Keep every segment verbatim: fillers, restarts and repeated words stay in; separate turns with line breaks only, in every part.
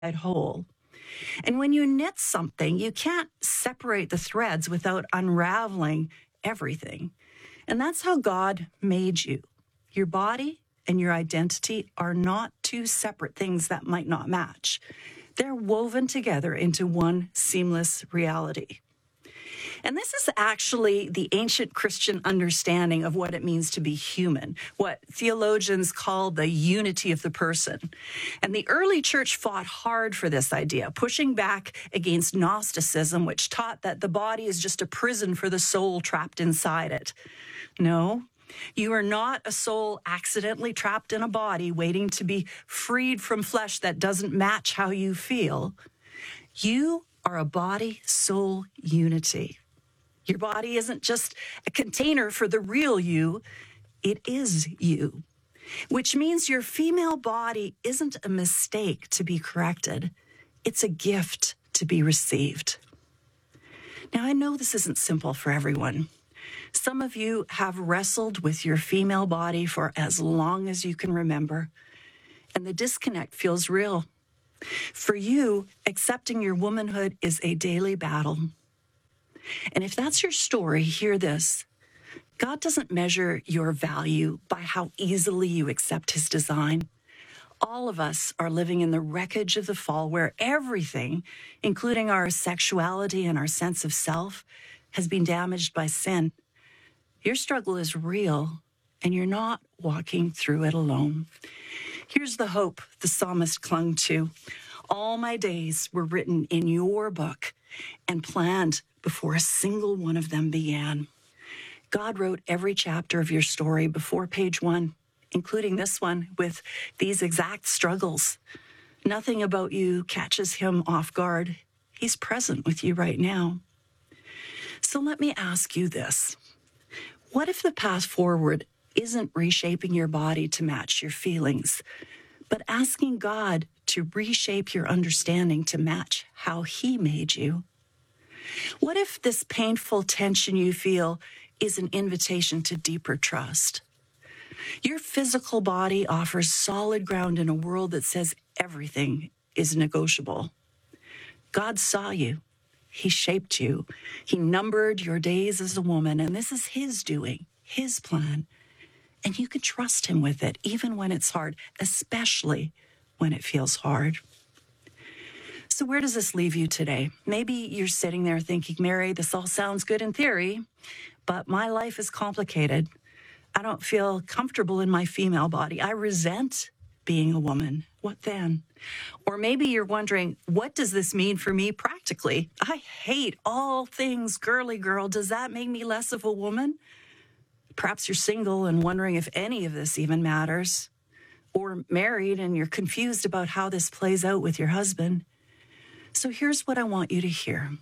whole. And when you knit something, you can't separate the threads without unraveling everything. And that's how God made you. Your body and your identity are not two separate things that might not match. They're woven together into one seamless reality. And this is actually the ancient Christian understanding of what it means to be human, what theologians call the unity of the person. And the early church fought hard for this idea, pushing back against Gnosticism, which taught that the body is just a prison for the soul trapped inside it. No, you are not a soul accidentally trapped in a body waiting to be freed from flesh that doesn't match how you feel. You are a body-soul unity. Your body isn't just a container for the real you, it is you, which means your female body isn't a mistake to be corrected. It's a gift to be received. Now, I know this isn't simple for everyone. Some of you have wrestled with your female body for as long as you can remember, and the disconnect feels real. For you, accepting your womanhood is a daily battle. And if that's your story, hear this. God doesn't measure your value by how easily you accept his design. All of us are living in the wreckage of the fall where everything, including our sexuality and our sense of self, has been damaged by sin. Your struggle is real, and you're not walking through it alone. Here's the hope the psalmist clung to. All my days were written in your book and planned before a single one of them began. God wrote every chapter of your story before page one, including this one with these exact struggles. Nothing about you catches him off guard. He's present with you right now. So let me ask you this. What if the path forward isn't reshaping your body to match your feelings, but asking God to reshape your understanding to match how he made you? What if this painful tension you feel is an invitation to deeper trust? Your physical body offers solid ground in a world that says everything is negotiable. God saw you. He shaped you. He numbered your days as a woman, and this is his doing, his plan. And you can trust him with it, even when it's hard, especially when it feels hard. So where does this leave you today? Maybe you're sitting there thinking, Mary, this all sounds good in theory, but my life is complicated. I don't feel comfortable in my female body. I resent being a woman. What then? Or maybe you're wondering, what does this mean for me practically? I hate all things girly girl. Does that make me less of a woman? Perhaps you're single and wondering if any of this even matters. Or married and you're confused about how this plays out with your husband. So here's what I want you to hear.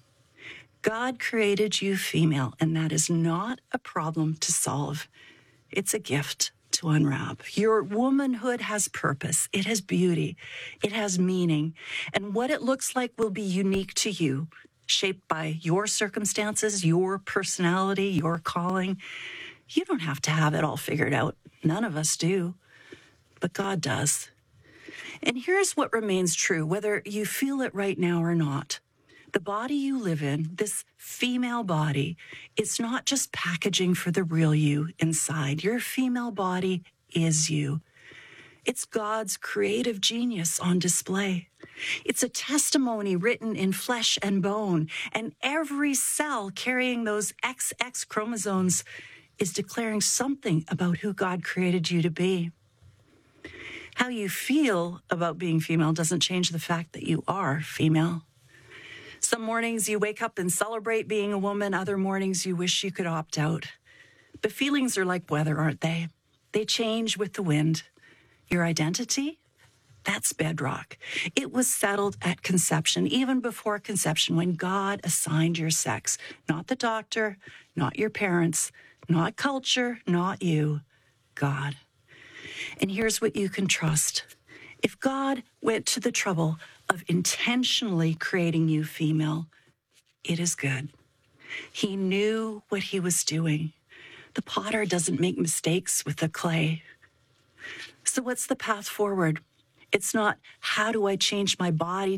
God created you female, and that is not a problem to solve. It's a gift to unwrap. Your womanhood has purpose. It has beauty. It has meaning. And what it looks like will be unique to you, shaped by your circumstances, your personality, your calling. You don't have to have it all figured out. None of us do. But God does. And here's what remains true, whether you feel it right now or not. The body you live in, this female body, it's not just packaging for the real you inside. Your female body is you. It's God's creative genius on display. It's a testimony written in flesh and bone, and every cell carrying those X X chromosomes is declaring something about who God created you to be. How you feel about being female doesn't change the fact that you are female. Some mornings you wake up and celebrate being a woman. Other mornings you wish you could opt out. But feelings are like weather, aren't they? They change with the wind. Your identity? That's bedrock. It was settled at conception, even before conception, when God assigned your sex. Not the doctor, not your parents, not culture, not you. God. And here's what you can trust. If God went to the trouble of intentionally creating you female, it is good. He knew what he was doing. The potter doesn't make mistakes with the clay. So what's the path forward? It's not, how do I change my body